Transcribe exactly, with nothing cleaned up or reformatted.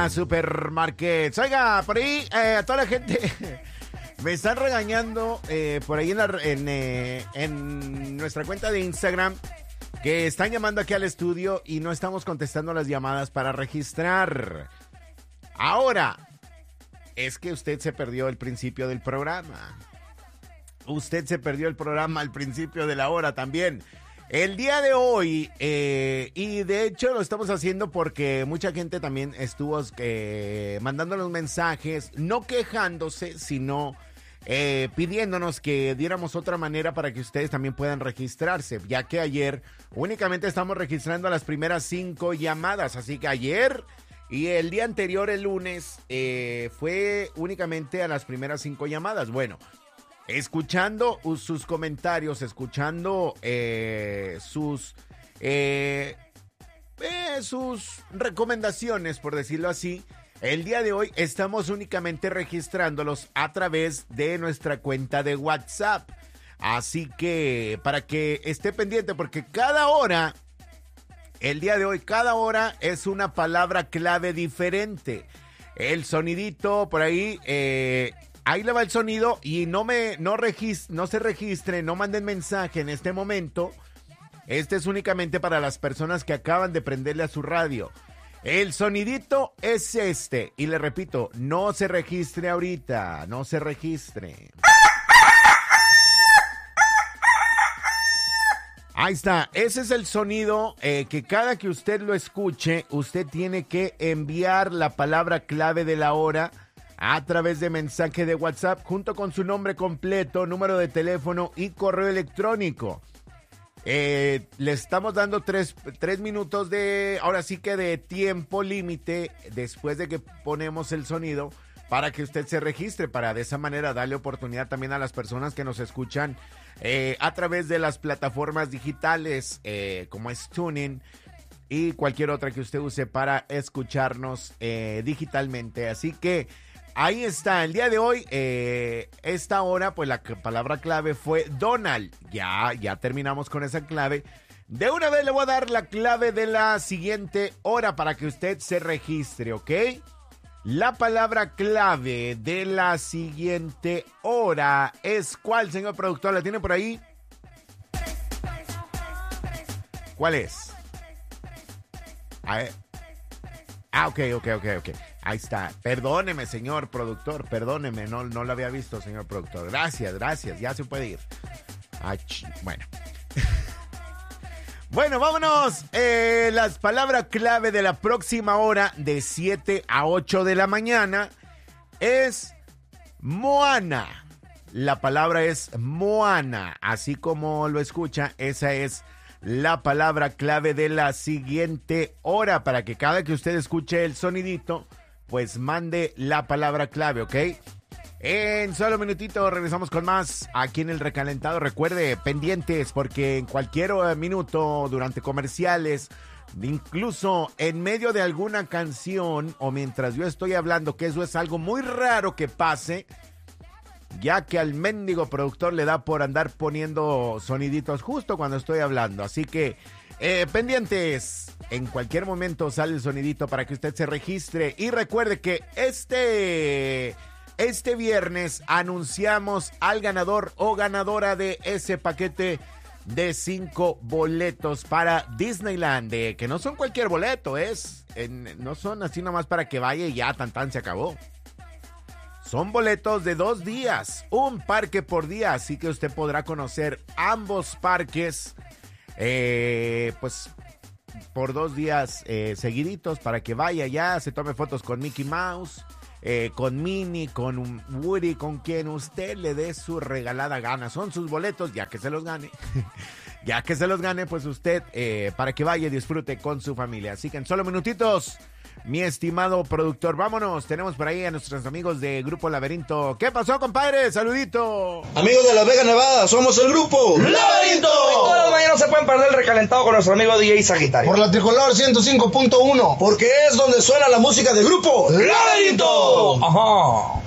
Soriana Supermarkets. Oiga, por ahí, eh, a toda la gente me están regañando eh, por ahí en, la, en, eh, en nuestra cuenta de Instagram, que están llamando aquí al estudio y no estamos contestando las llamadas para registrar. Ahora, es que usted se perdió el principio del programa. Usted se perdió el programa al principio de la hora también. El día de hoy, eh, y de hecho lo estamos haciendo porque mucha gente también estuvo eh, mandándonos mensajes, no quejándose, sino eh, pidiéndonos que diéramos otra manera para que ustedes también puedan registrarse, ya que ayer únicamente estamos registrando las primeras cinco llamadas, así que ayer y el día anterior, el lunes, eh, fue únicamente a las primeras cinco llamadas. Bueno, escuchando sus comentarios, escuchando eh, sus, eh, eh, sus recomendaciones, por decirlo así, el día de hoy estamos únicamente registrándolos a través de nuestra cuenta de WhatsApp. Así que para que esté pendiente, porque cada hora, el día de hoy, cada hora es una palabra clave diferente. El sonidito por ahí... Eh, Ahí le va el sonido y no me no regis, no se registre, no manden mensaje en este momento. Este es únicamente para las personas que acaban de prenderle a su radio. El sonidito es este. Y le repito, no se registre ahorita, no se registre. Ahí está, ese es el sonido eh, que cada que usted lo escuche, usted tiene que enviar la palabra clave de la hora a través de mensaje de WhatsApp junto con su nombre completo, número de teléfono y correo electrónico. Eh, le estamos dando tres, tres minutos de, ahora sí que de tiempo límite después de que ponemos el sonido para que usted se registre, para de esa manera darle oportunidad también a las personas que nos escuchan eh, a través de las plataformas digitales eh, como es TuneIn y cualquier otra que usted use para escucharnos eh, digitalmente. Así que ahí está, el día de hoy, eh, esta hora, pues la palabra clave fue Donald. Ya, ya terminamos con esa clave. De una vez le voy a dar la clave de la siguiente hora para que usted se registre, ¿ok? La palabra clave de la siguiente hora es ¿cuál, señor productor? ¿La tiene por ahí? ¿Cuál es? A ver. Ah, ok, ok, ok, ok. Ahí está. Perdóneme, señor productor. Perdóneme. No, no lo había visto, señor productor. Gracias, gracias. Ya se puede ir. Ay, bueno. Bueno, vámonos. Eh, las palabras clave de la próxima hora de siete a ocho de la mañana es Moana. La palabra es Moana. Así como lo escucha, esa es la palabra clave de la siguiente hora para que cada que usted escuche el sonidito, pues mande la palabra clave, ¿ok? En solo un minutito regresamos con más aquí en El Recalentado. Recuerde, pendientes, porque en cualquier minuto, durante comerciales, incluso en medio de alguna canción o mientras yo estoy hablando, que eso es algo muy raro que pase, ya que al mendigo productor le da por andar poniendo soniditos justo cuando estoy hablando. Así que, eh, pendientes, en cualquier momento sale el sonidito para que usted se registre. Y recuerde que este, este viernes anunciamos al ganador o ganadora de ese paquete de cinco boletos para Disneyland, eh, que no son cualquier boleto, es, en, no son así nomás para que vaya y ya tan tan se acabó. Son boletos de dos días, un parque por día, así que usted podrá conocer ambos parques, eh, pues, por dos días eh, seguiditos para que vaya ya, se tome fotos con Mickey Mouse, eh, con Minnie, con Woody, con quien usted le dé su regalada gana. Son sus boletos, ya que se los gane. Ya que se los gane, pues usted, eh, para que vaya y disfrute con su familia. Así que en solo minutitos, mi estimado productor, vámonos. Tenemos por ahí a nuestros amigos de Grupo Laberinto. ¿Qué pasó, compadre? Saludito. Amigos de Las Vegas, Nevada, somos el Grupo Laberinto. Todas las mañanas se pueden perder el recalentado con nuestro amigo D J Sagitario. Por la Tricolor ciento cinco punto uno, porque es donde suena la música del Grupo Laberinto. Ajá.